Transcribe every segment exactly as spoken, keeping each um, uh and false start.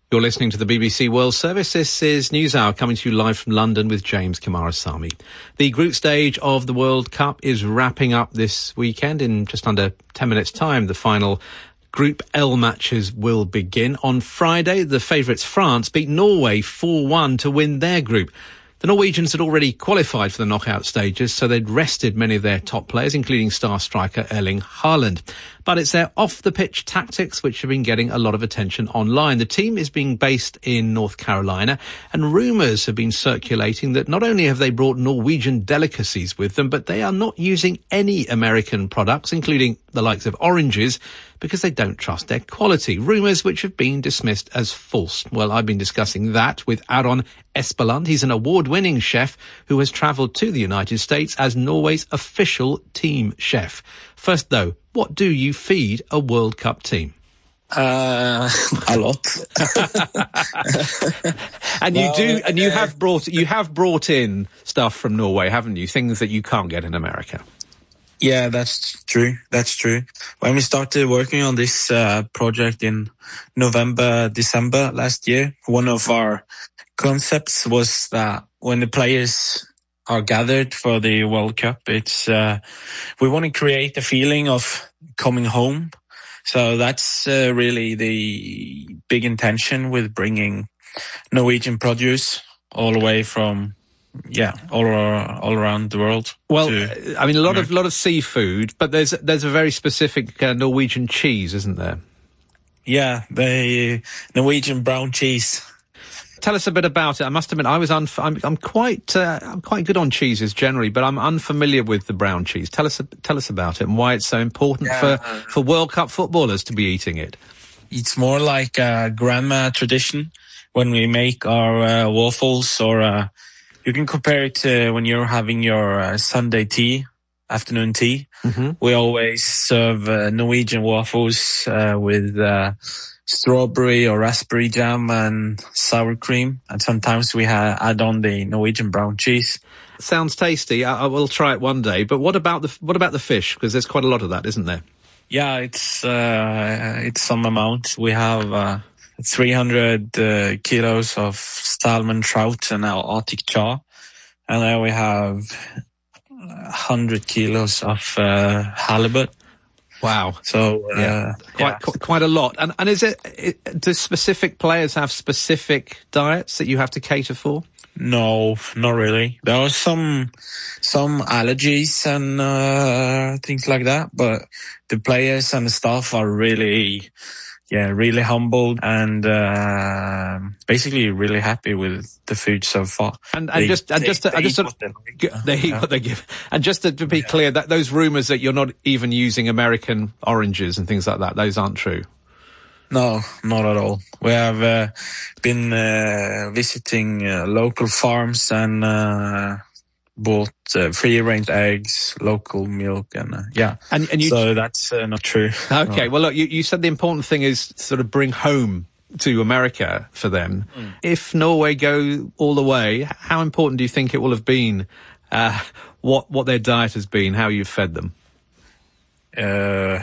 You're listening to the B B C World Service. This is NewsHour coming to you live from London with James Kamarasamy. The group stage of the World Cup is wrapping up this weekend. In just under ten minutes' time, the final Group L matches will begin. On Friday, the favourites France beat Norway four one to win their group. The Norwegians had already qualified for the knockout stages, so they'd rested many of their top players, including star striker Erling Haaland. But it's their off-the-pitch tactics which have been getting a lot of attention online. The team is being based in North Carolina, and rumours have been circulating that not only have they brought Norwegian delicacies with them, but they are not using any American products, including the likes of oranges, because they don't trust their quality. Rumours which have been dismissed as false. Well, I've been discussing that with Aron Espeland. He's an award-winning chef who has travelled to the United States as Norway's official team chef. First, though, what do you feed a World Cup team? Uh, a lot. And you well, do, and you uh, have brought, you have brought in stuff from Norway, haven't you? Things that you can't get in America. Yeah, that's true. That's true. When we started working on this uh, project in November, December last year, one of our concepts was that when the players are gathered for the World Cup, it's uh, we want to create a feeling of coming home. So that's uh, really the big intention with bringing Norwegian produce all the way from Yeah, all around, all around the world. Well, I mean, a lot of lot of seafood, but there's there's a very specific uh, Norwegian cheese, isn't there? Yeah, the Norwegian brown cheese. Tell us a bit about it. I must admit, I was unf- I'm, I'm quite uh, I'm quite good on cheeses generally, but I'm unfamiliar with the brown cheese. Tell us tell us about it and why it's so important yeah. for for World Cup footballers to be eating it. It's more like a grandma tradition when we make our uh, waffles or. Uh, You can compare it to when you're having your uh, Sunday tea, afternoon tea. Mm-hmm. We always serve uh, Norwegian waffles uh, with uh, strawberry or raspberry jam and sour cream. And sometimes we ha- add on the Norwegian brown cheese. Sounds tasty. I-, I will try it one day. But what about the what about the fish? Because there's quite a lot of that, isn't there? Yeah, it's uh, it's some amount. We have Uh, three hundred uh, kilos of salmon, trout, and our Arctic char. And then we have one hundred kilos of uh, halibut. Wow. So, uh, yeah. Quite, yeah. qu- quite a lot. And, and is it, it, do specific players have specific diets that you have to cater for? No, not really. There are some, some allergies and, uh, things like that, but the players and the staff are really, Yeah, really humbled and uh, basically really happy with the food so far. And, and they, just, and they, just, to, they and just, eat what they, they eat what they give. And just to, to be yeah. clear, that those rumours that you're not even using American oranges and things like that, those aren't true. No, not at all. We have uh, been uh, visiting uh, local farms and uh, bought uh, free-range eggs, local milk, and uh, yeah. And, and you so that's uh, not true. Okay, no. well, look, you, you said the important thing is sort of bring home to America for them. Mm. If Norway go all the way, how important do you think it will have been, uh, what what their diet has been, how you've fed them? Uh,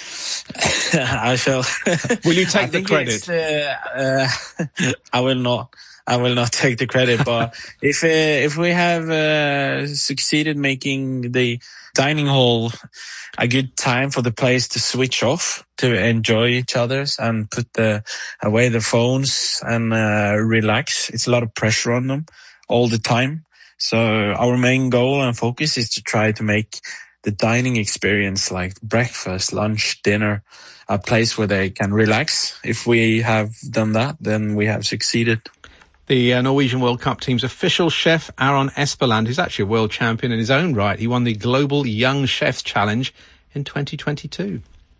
I shall. Will you take the credit? Uh, uh, I will not. I will not take the credit, but if uh, if we have uh, succeeded making the dining hall a good time for the players to switch off, to enjoy each other's and put the, away their phones and uh, relax, it's a lot of pressure on them all the time. So our main goal and focus is to try to make the dining experience like breakfast, lunch, dinner, a place where they can relax. If we have done that, then we have succeeded. The uh, Norwegian World Cup team's official chef, Aron Espeland, who's actually a world champion in his own right. He won the Global Young Chefs Challenge in twenty twenty-two.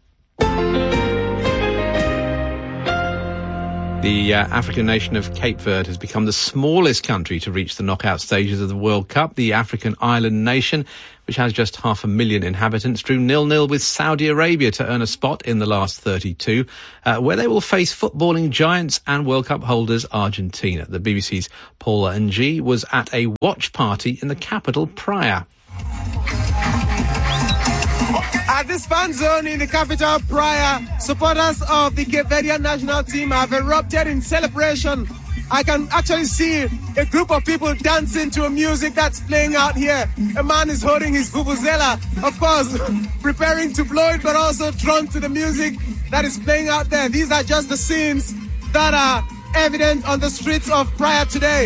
The uh, African nation of Cape Verde has become the smallest country to reach the knockout stages of the World Cup. The African island nation, which has just half a million inhabitants, drew nil-nil with Saudi Arabia to earn a spot in the last thirty-two, uh, where they will face footballing giants and World Cup holders Argentina. The B B C's Paula Ng was at a watch party in the capital, Praia. At this fan zone in the capital, Praia, supporters of the Cape Verdean national team have erupted in celebration. I can actually see a group of people dancing to a music that's playing out here. A man is holding his vuvuzela, of course, preparing to blow it, but also drawn to the music that is playing out there. These are just the scenes that are evident on the streets of Praia today.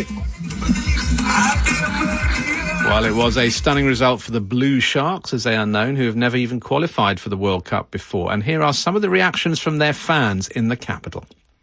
Well, it was a stunning result for the Blue Sharks, as they are known, who have never even qualified for the World Cup before. And here are some of the reactions from their fans in the capital.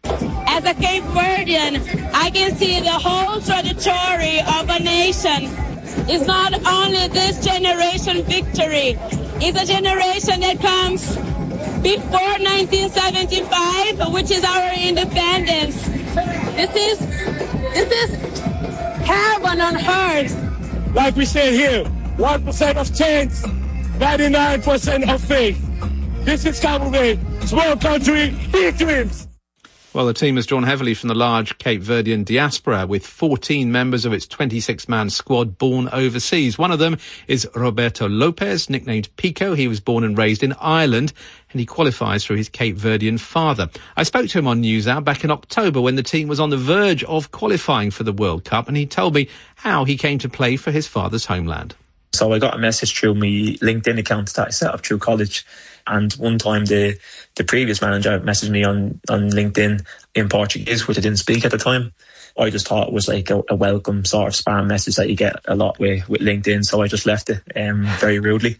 As a Cape Verdean, I can see the whole trajectory of a nation. It's not only this generation victory, it's a generation that comes before nineteen seventy-five, which is our independence. This is, this is heaven on earth. Like we say here, one percent of chance, ninety-nine percent of faith. This is Cabo Verde, small country, big dreams. Well, the team has drawn heavily from the large Cape Verdean diaspora, with fourteen members of its twenty-six man squad born overseas. One of them is Roberto Lopez, nicknamed Pico. He was born and raised in Ireland, and he qualifies through his Cape Verdean father. I spoke to him on NewsHour back in October when the team was on the verge of qualifying for the World Cup, and he told me how he came to play for his father's homeland. So I got a message through my LinkedIn account that I set up through college. And one time the, the previous manager messaged me on, on LinkedIn in Portuguese, which I didn't speak at the time. I just thought it was like a, a welcome sort of spam message that you get a lot with, with LinkedIn. So I just left it um, very rudely.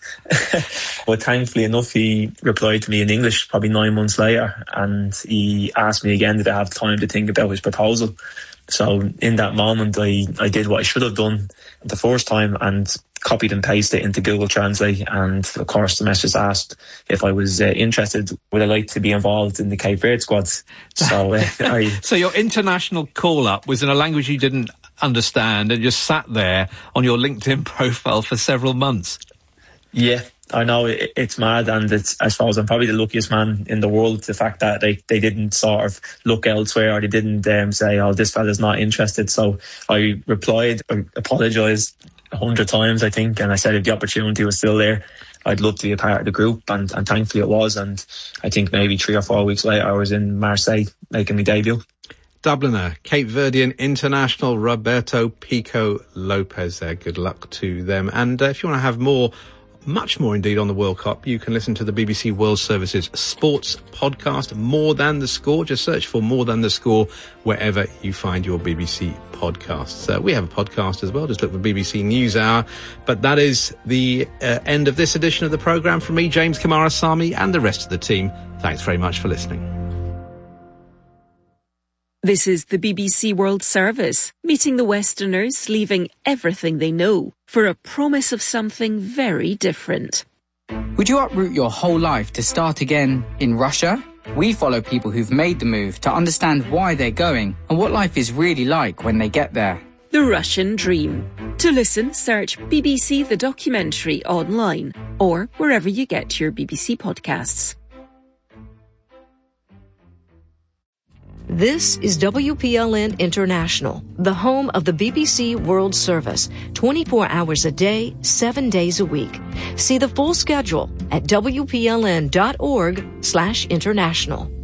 But thankfully enough, he replied to me in English probably nine months later. And he asked me again, did I have time to think about his proposal? So in that moment, I, I did what I should have done the first time and copied and pasted it into Google Translate. And of course, the message asked if I was uh, interested, would I like to be involved in the Cape Verde squad? So, uh, I, so your international call-up was in a language you didn't understand and just sat there on your LinkedIn profile for several months. Yeah. I know it, it's mad, and it's, I suppose I'm probably the luckiest man in the world. The fact that they, they didn't sort of look elsewhere, or they didn't um, say, oh, this fella's not interested. So I replied, I apologised a hundred times, I think, and I said if the opportunity was still there, I'd love to be a part of the group, and, and thankfully it was. And I think maybe three or four weeks later I was in Marseille making my debut. Dubliner, Cape Verdean international Roberto Pico Lopez there. Good luck to them. And uh, if you want to have more, much more indeed on the World Cup, you can listen to the B B C World Service's sports podcast, More Than the Score. Just search for More Than the Score wherever you find your B B C podcasts. Uh, we have a podcast as well. Just look for B B C NewsHour. But that is the uh, end of this edition of the programme. From me, James Kamarasamy, and the rest of the team, thanks very much for listening. This is the B B C World Service, meeting the Westerners, leaving everything they know for a promise of something very different. Would you uproot your whole life to start again in Russia? We follow people who've made the move to understand why they're going and what life is really like when they get there. The Russian Dream. To listen, search B B C The Documentary online or wherever you get your B B C podcasts. This is W P L N International, the home of the B B C World Service, twenty-four hours a day, seven days a week. See the full schedule at W P L N dot org slash international.